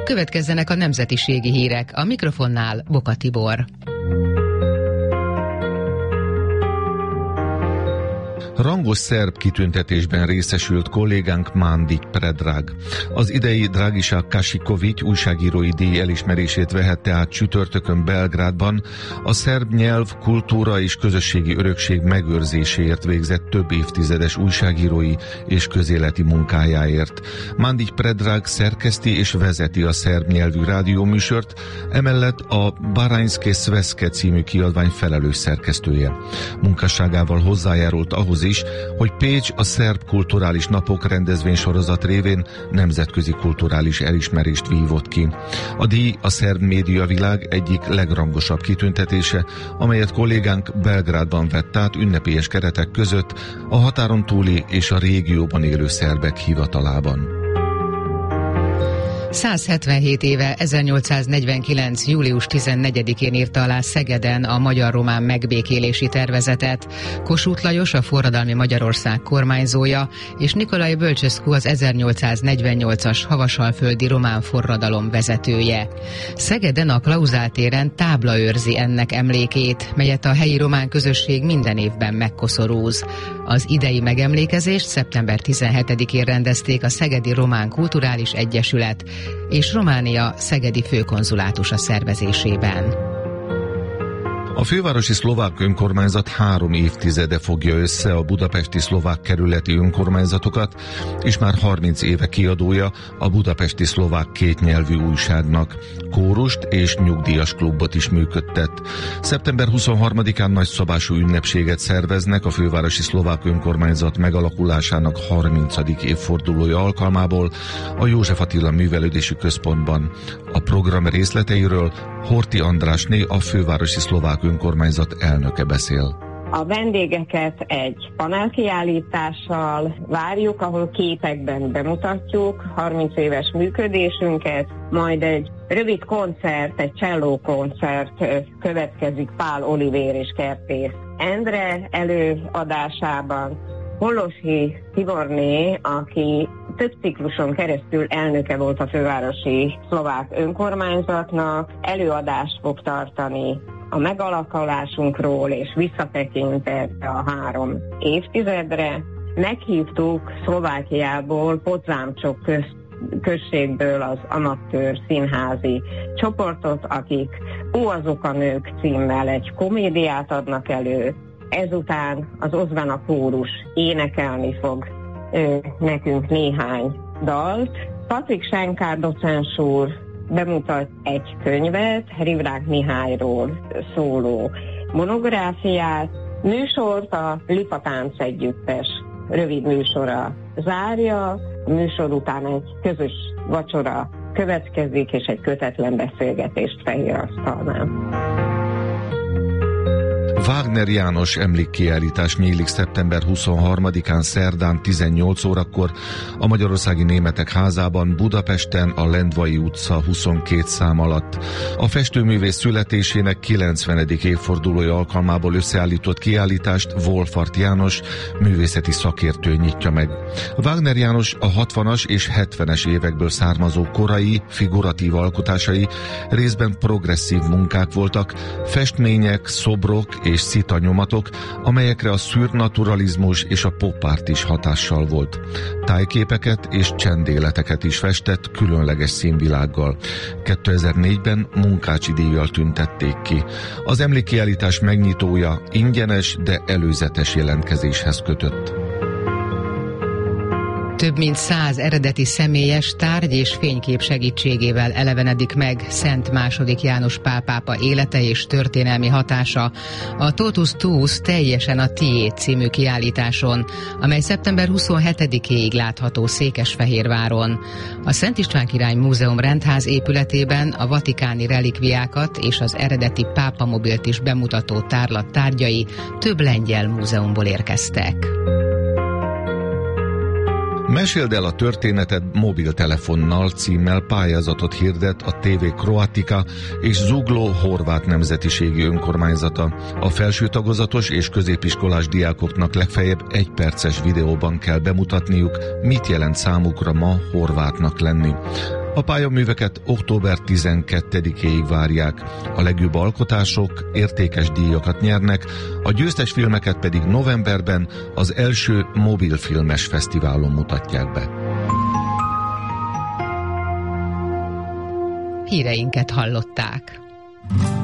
Következzenek a nemzetiségi hírek, a mikrofonnál Boka Tibor. Rangos szerb kitüntetésben részesült kollégánk Mandić Predrag. Az idei Dragiša Kašiković újságírói díj elismerését vehette át csütörtökön Belgrádban a szerb nyelv, kultúra és közösségi örökség megőrzéséért végzett több évtizedes újságírói és közéleti munkájáért. Mandić Predrag szerkeszti és vezeti a szerb nyelvű rádióműsort, emellett a Baranjske Sveske című kiadvány felelős szerkesztője. Munkásságával hozzájárult ahhoz is, hogy Pécs a Szerb Kulturális Napok rendezvénysorozat révén nemzetközi kulturális elismerést vívott ki. A díj a szerb médiavilág egyik legrangosabb kitüntetése, amelyet kollégánk Belgrádban vett át ünnepélyes keretek között a határon túli és a régióban élő szerbek hivatalában. 177 éve, 1849. július 14-én írta alá Szegeden a magyar-román megbékélési tervezetet. Kossuth Lajos, a forradalmi Magyarország kormányzója, és Nicolae Bălcescu az 1848-as havasalföldi román forradalom vezetője. Szegeden a Klauzál téren tábla őrzi ennek emlékét, melyet a helyi román közösség minden évben megkoszorúz. Az idei megemlékezést szeptember 17-én rendezték a Szegedi Román Kulturális Egyesület és Románia szegedi főkonzulátusa szervezésében. A fővárosi szlovák önkormányzat 3 évtizede fogja össze a budapesti szlovák kerületi önkormányzatokat, és már 30 éve kiadója a budapesti szlovák kétnyelvű újságnak. Kórust és nyugdíjas klubot is működtet. Szeptember 23-án nagyszabású ünnepséget szerveznek a fővárosi szlovák önkormányzat megalakulásának 30. évfordulója alkalmából a József Attila Művelődési Központban. A program részleteiről Horthy Andrásné, a fővárosi szlovák önkormányzat elnöke beszél. A vendégeket egy panelkiállítással várjuk, ahol képekben bemutatjuk 30 éves működésünket, majd egy rövid koncert, egy cselló koncert következik Pál Olivér és Kertész Endre előadásában. Hollósy Tiborné, aki több cikluson keresztül elnöke volt a fővárosi szlovák önkormányzatnak, előadást fog tartani a megalakulásunkról, és visszatekintett a 3 évtizedre. Meghívtuk Szlovákiából, Podzámcsok községből az amatőr színházi csoportot, akik Ó, azok a nők címmel egy komédiát adnak elő. Ezután az Ozvana kórus énekelni fog nekünk néhány dalt. Patrik Senkár docens úr bemutat egy könyvet, Rivrák Mihályról szóló monográfiát. Műsort a Lipatánc együttes rövid műsora zárja. A műsor után egy közös vacsora következik, és egy kötetlen beszélgetést Fehérasztalnál. Wagner János emlékkiállítás nyílik szeptember 23-án szerdán 18 órakor a Magyarországi Németek Házában Budapesten a Lendvai utca 22 szám alatt. A festőművész születésének 90. évfordulója alkalmából összeállított kiállítást Wolfart János művészeti szakértő nyitja meg. Wagner János a 60-as és 70-es évekből származó korai, figuratív alkotásai részben progresszív munkák voltak, festmények, szobrok és szitanyomatok, amelyekre a szürrealizmus és a pop art is hatással volt. Tájképeket és csendéleteket is festett különleges színvilággal. 2004-ben Munkácsi díjjal tüntették ki. Az emlékkiállítás megnyitója ingyenes, de előzetes jelentkezéshez kötött. Több mint 100 eredeti személyes tárgy és fénykép segítségével elevenedik meg Szent II. János Pál pápa élete és történelmi hatása a Totus Tuus teljesen a tiéd című kiállításon, amely szeptember 27-éig látható Székesfehérváron. A Szent István Király Múzeum rendház épületében a vatikáni relikviákat és az eredeti pápamobilt is bemutató tárlat tárgyai több lengyel múzeumból érkeztek. Meséld el a történeted mobiltelefonnal címmel pályázatot hirdet a TV Croatica és Zugló horvát nemzetiségi önkormányzata. A felső tagozatos és középiskolás diákoknak legfeljebb 1 perces videóban kell bemutatniuk, mit jelent számukra ma horvátnak lenni. A pályaműveket október 12-éig várják. A legjobb alkotások értékes díjakat nyernek, a győztes filmeket pedig novemberben az első mobilfilmes fesztiválon mutatják be. Híreinket hallották.